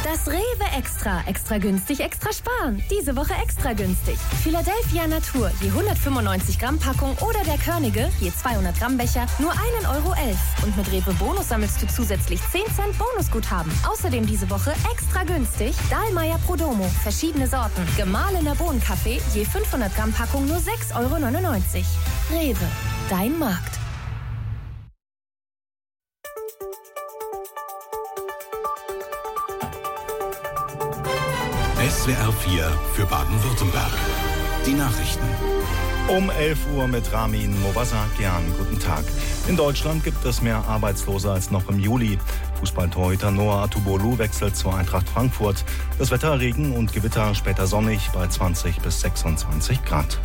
Das Rewe Extra. Extra günstig, extra sparen. Diese Woche extra günstig. Philadelphia Natur, je 195 Gramm Packung oder der Körnige, je 200 Gramm Becher, nur 1,11 €. Und mit Rewe Bonus sammelst du zusätzlich 10 Cent Bonusguthaben. Außerdem diese Woche extra günstig Dahlmeier Prodomo, verschiedene Sorten. Gemahlener Bohnenkaffee, je 500 Gramm Packung nur 6,99 €. Rewe, dein Markt. SWR 4 für Baden-Württemberg. Die Nachrichten. Um 11 Uhr mit Ramin Movasakian. Guten Tag. In Deutschland gibt es mehr Arbeitslose als noch im Juli. Fußballtorhüter Noah Atubolu wechselt zur Eintracht Frankfurt. Das Wetter Regen und Gewitter, später sonnig bei 20 bis 26 Grad.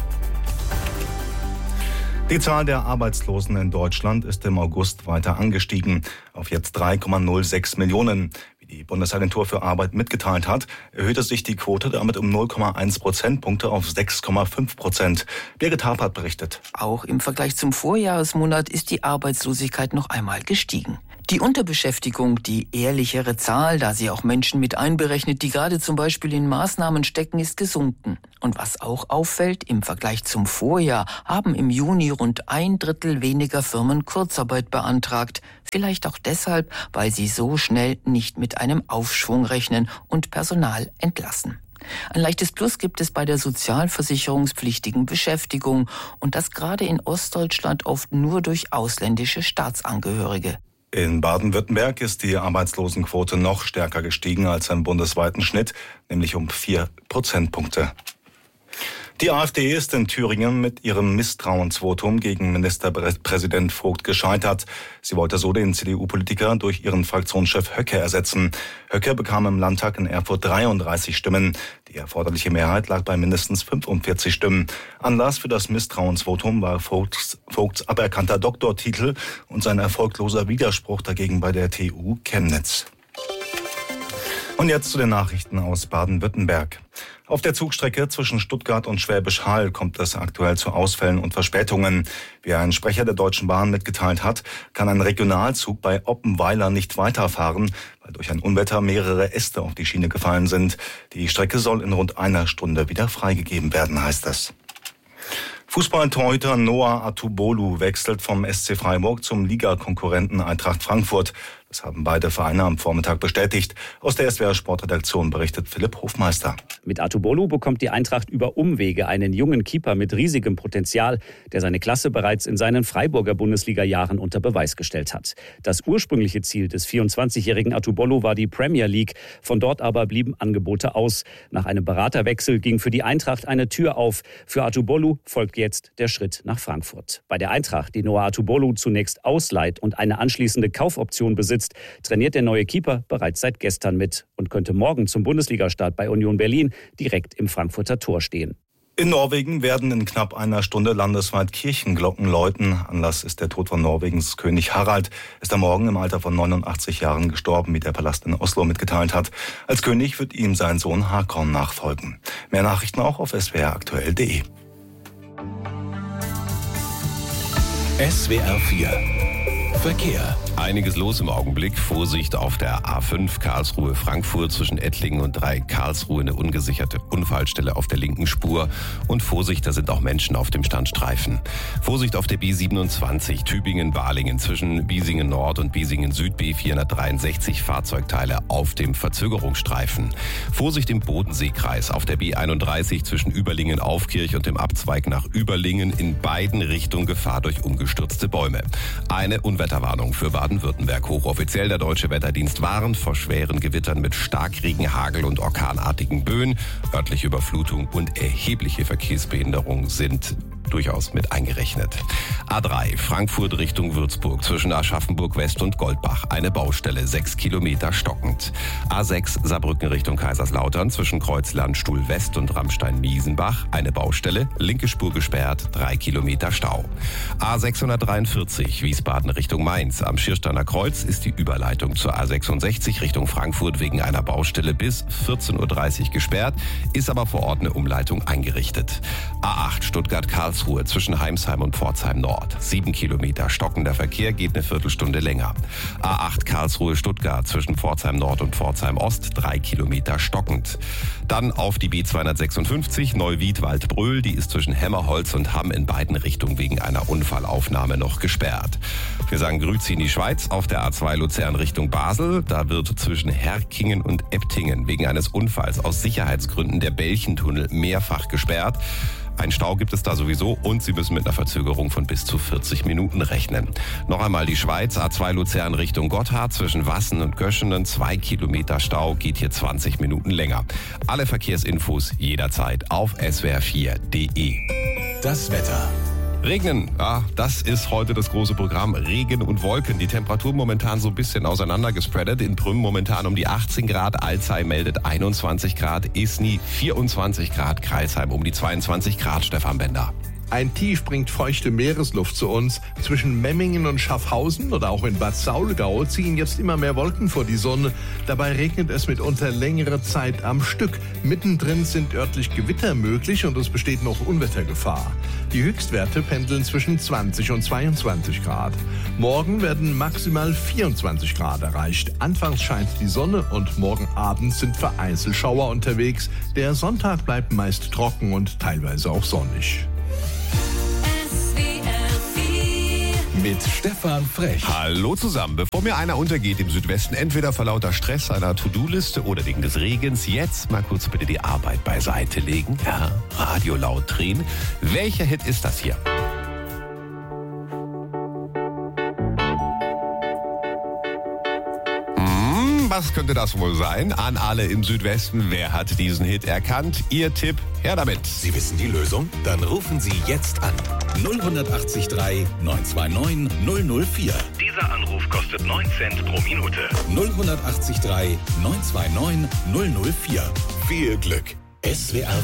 Die Zahl der Arbeitslosen in Deutschland ist im August weiter angestiegen auf jetzt 3,06 Millionen. Wie die Bundesagentur für Arbeit mitgeteilt hat, erhöhte sich die Quote damit um 0,1 Prozentpunkte auf 6,5%. Birgit Harpert berichtet. Auch im Vergleich zum Vorjahresmonat ist die Arbeitslosigkeit noch einmal gestiegen. Die Unterbeschäftigung, die ehrlichere Zahl, da sie auch Menschen mit einberechnet, die gerade zum Beispiel in Maßnahmen stecken, ist gesunken. Und was auch auffällt, im Vergleich zum Vorjahr haben im Juni rund 1/3 weniger Firmen Kurzarbeit beantragt. Vielleicht auch deshalb, weil sie so schnell nicht mit einem Aufschwung rechnen und Personal entlassen. Ein leichtes Plus gibt es bei der sozialversicherungspflichtigen Beschäftigung und das gerade in Ostdeutschland oft nur durch ausländische Staatsangehörige. In Baden-Württemberg ist die Arbeitslosenquote noch stärker gestiegen als im bundesweiten Schnitt, nämlich um 4 Prozentpunkte. Die AfD ist in Thüringen mit ihrem Misstrauensvotum gegen Ministerpräsident Vogt gescheitert. Sie wollte so den CDU-Politiker durch ihren Fraktionschef Höcke ersetzen. Höcke bekam im Landtag in Erfurt 33 Stimmen. Die erforderliche Mehrheit lag bei mindestens 45 Stimmen. Anlass für das Misstrauensvotum war Vogts aberkannter Doktortitel und sein erfolgloser Widerspruch dagegen bei der TU Chemnitz. Und jetzt zu den Nachrichten aus Baden-Württemberg. Auf der Zugstrecke zwischen Stuttgart und Schwäbisch Hall kommt es aktuell zu Ausfällen und Verspätungen. Wie ein Sprecher der Deutschen Bahn mitgeteilt hat, kann ein Regionalzug bei Oppenweiler nicht weiterfahren, weil durch ein Unwetter mehrere Äste auf die Schiene gefallen sind. Die Strecke soll in rund einer Stunde wieder freigegeben werden, heißt es. Fußballtorhüter Noah Atubolu wechselt vom SC Freiburg zum Ligakonkurrenten Eintracht Frankfurt. Das haben beide Vereine am Vormittag bestätigt. Aus der SWR-Sportredaktion berichtet Philipp Hofmeister. Mit Atubolu bekommt die Eintracht über Umwege einen jungen Keeper mit riesigem Potenzial, der seine Klasse bereits in seinen Freiburger Bundesliga-Jahren unter Beweis gestellt hat. Das ursprüngliche Ziel des 24-jährigen Atubolu war die Premier League. Von dort aber blieben Angebote aus. Nach einem Beraterwechsel ging für die Eintracht eine Tür auf. Für Atubolu folgt jetzt der Schritt nach Frankfurt. Bei der Eintracht, die Noah Atubolu zunächst ausleiht und eine anschließende Kaufoption besitzt, trainiert der neue Keeper bereits seit gestern mit und könnte morgen zum Bundesligastart bei Union Berlin direkt im Frankfurter Tor stehen. In Norwegen werden in knapp einer Stunde landesweit Kirchenglocken läuten. Anlass ist der Tod von Norwegens König Harald. Ist am Morgen im Alter von 89 Jahren gestorben, wie der Palast in Oslo mitgeteilt hat. Als König wird ihm sein Sohn Håkon nachfolgen. Mehr Nachrichten auch auf swraktuell.de. SWR 4 Verkehr. Einiges los im Augenblick. Vorsicht auf der A5 Karlsruhe-Frankfurt zwischen Ettlingen und Dreieck-Karlsruhe, eine ungesicherte Unfallstelle auf der linken Spur. Und Vorsicht, da sind auch Menschen auf dem Standstreifen. Vorsicht auf der B27 Tübingen-Balingen zwischen Biesingen Nord und Biesingen Süd B463 Fahrzeugteile auf dem Verzögerungsstreifen. Vorsicht im Bodenseekreis auf der B31 zwischen Überlingen-Aufkirch und dem Abzweig nach Überlingen, in beiden Richtungen Gefahr durch umgestürzte Bäume. Eine Unwetterwarnung für Baden-Württemberg. Hochoffiziell der Deutsche Wetterdienst warnt vor schweren Gewittern mit Starkregen, Hagel und orkanartigen Böen. Örtliche Überflutung und erhebliche Verkehrsbehinderung sind durchaus mit eingerechnet. A3 Frankfurt Richtung Würzburg zwischen Aschaffenburg West und Goldbach. Eine Baustelle, 6 Kilometer stockend. A6 Saarbrücken Richtung Kaiserslautern zwischen Kreuzlandstuhl West und Rammstein-Miesenbach. Eine Baustelle, linke Spur gesperrt, 3 Kilometer Stau. A643 Wiesbaden Richtung Mainz. Am Schiersteiner Kreuz ist die Überleitung zur A66 Richtung Frankfurt wegen einer Baustelle bis 14.30 Uhr gesperrt, ist aber vor Ort eine Umleitung eingerichtet. A8 Stuttgart-Karlsruhe Karlsruhe zwischen Heimsheim und Pforzheim Nord. 7 Kilometer. Stockender Verkehr, geht eine Viertelstunde länger. A8 Karlsruhe-Stuttgart zwischen Pforzheim Nord und Pforzheim Ost. 3 Kilometer stockend. Dann auf die B256 Neuwied-Waldbröl. Die ist zwischen Hemmerholz und Hamm in beiden Richtungen wegen einer Unfallaufnahme noch gesperrt. Wir sagen Grüezi in die Schweiz auf der A2 Luzern Richtung Basel. Da wird zwischen Herkingen und Eptingen wegen eines Unfalls aus Sicherheitsgründen der Belchentunnel mehrfach gesperrt. Ein Stau gibt es da sowieso und Sie müssen mit einer Verzögerung von bis zu 40 Minuten rechnen. Noch einmal die Schweiz, A2 Luzern Richtung Gotthard zwischen Wassen und Göschenen. 2 Kilometer Stau, geht hier 20 Minuten länger. Alle Verkehrsinfos jederzeit auf swr4.de. Das Wetter. Regnen, ja, das ist heute das große Programm. Regen und Wolken. Die Temperatur momentan so ein bisschen auseinandergespreadet. In Prüm momentan um die 18 Grad. Alzey meldet 21 Grad. Isny 24 Grad. Crailsheim um die 22 Grad. Stefan Bender. Ein Tief bringt feuchte Meeresluft zu uns. Zwischen Memmingen und Schaffhausen oder auch in Bad Saulgau ziehen jetzt immer mehr Wolken vor die Sonne. Dabei regnet es mitunter längere Zeit am Stück. Mittendrin sind örtlich Gewitter möglich und es besteht noch Unwettergefahr. Die Höchstwerte pendeln zwischen 20 und 22 Grad. Morgen werden maximal 24 Grad erreicht. Anfangs scheint die Sonne und morgen Abend sind vereinzelt Schauer unterwegs. Der Sonntag bleibt meist trocken und teilweise auch sonnig. Mit Stefan Frech. Hallo zusammen. Bevor mir einer untergeht im Südwesten, entweder vor lauter Stress einer To-Do-Liste oder wegen des Regens, jetzt mal kurz bitte die Arbeit beiseite legen. Ja, Radio laut drehen. Welcher Hit ist das hier? Was könnte das wohl sein? An alle im Südwesten, wer hat diesen Hit erkannt? Ihr Tipp, her damit. Sie wissen die Lösung? Dann rufen Sie jetzt an. 0183 929 004. Dieser Anruf kostet 9 Cent pro Minute. 0183 929 004. Viel Glück. SWR